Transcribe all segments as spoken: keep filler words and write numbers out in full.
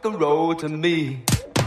road to me.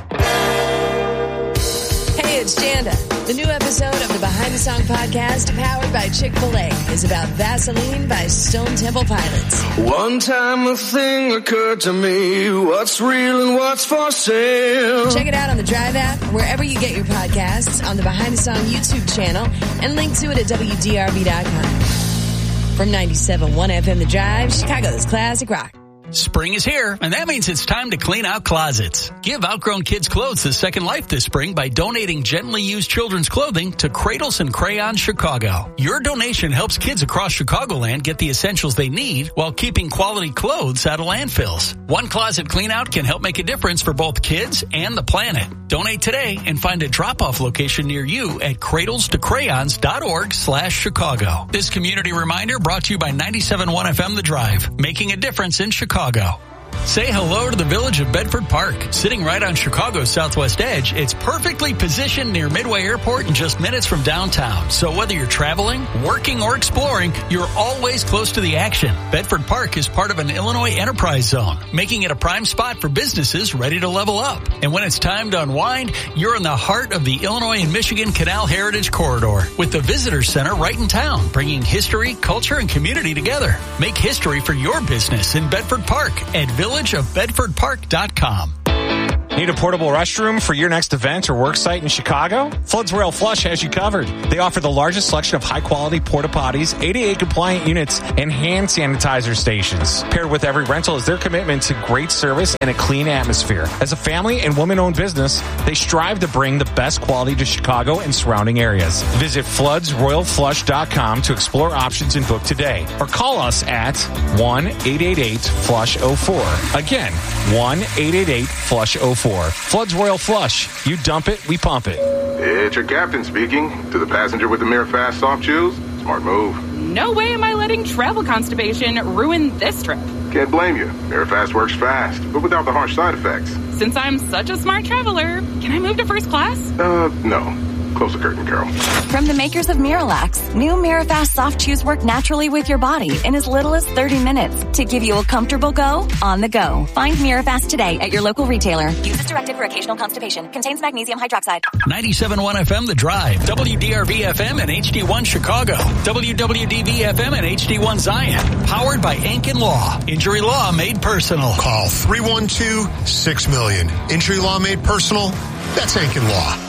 Hey, it's Janda. The new episode of the Behind the Song podcast, powered by Chick-fil-A, is about Vaseline by Stone Temple Pilots. One time a thing occurred to me, what's real and what's for sale. Check it out on the Drive app, wherever you get your podcasts, on the Behind the Song YouTube channel, and link to it at W D R B dot com. From ninety-seven point one F M The Drive, Chicago's classic rock. Spring is here, and that means it's time to clean out closets. Give outgrown kids' clothes a second life this spring by donating gently used children's clothing to Cradles and Crayons Chicago. Your donation helps kids across Chicagoland get the essentials they need while keeping quality clothes out of landfills. One closet clean out can help make a difference for both kids and the planet. Donate today and find a drop-off location near you at cradles to crayons dot org slash Chicago. This community reminder brought to you by ninety-seven point one F M The Drive, making a difference in Chicago. Say hello to the Village of Bedford Park. Sitting right on Chicago's southwest edge, it's perfectly positioned near Midway Airport and just minutes from downtown. So whether you're traveling, working, or exploring, you're always close to the action. Bedford Park is part of an Illinois enterprise zone, making it a prime spot for businesses ready to level up. And when it's time to unwind, you're in the heart of the Illinois and Michigan Canal Heritage Corridor with the Visitor Center right in town, bringing history, culture, and community together. Make history for your business in Bedford Park at village of bedford park dot com. Need a portable restroom for your next event or work site in Chicago? Floods Royal Flush has you covered. They offer the largest selection of high-quality porta potties, A D A-compliant units, and hand sanitizer stations. Paired with every rental is their commitment to great service and a clean atmosphere. As a family and woman-owned business, they strive to bring the best quality to Chicago and surrounding areas. Visit floods royal flush dot com to explore options and book today. Or call us at one eight eight eight flush oh four. Again, one eight eight eight flush oh four. Floods Royal Flush. You dump it, we pump it. It's your captain speaking. To the passenger with the Mirror Fast soft shoes, smart move. No way am I letting travel constipation ruin this trip. Can't blame you. Mirror Fast works fast, but without the harsh side effects. Since I'm such a smart traveler, can I move to first class? Uh, no. Close the curtain, Carol. From the makers of Miralax, new Mirafast soft chews work naturally with your body in as little as thirty minutes to give you a comfortable go on the go. Find Mirafast today at your local retailer. Use as directed for occasional constipation. Contains magnesium hydroxide. ninety-seven point one F M The Drive, W D R V F M and H D one Chicago, W W D V F M and H D one Zion. Powered by Ankin Law. Injury law made personal. Call three one two, six million. Injury law made personal? That's Ankin Law.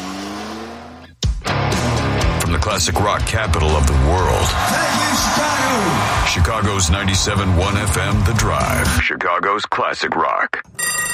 From the classic rock capital of the world. Thank you, Chicago. Chicago's ninety-seven point one F M The Drive. Chicago's classic rock.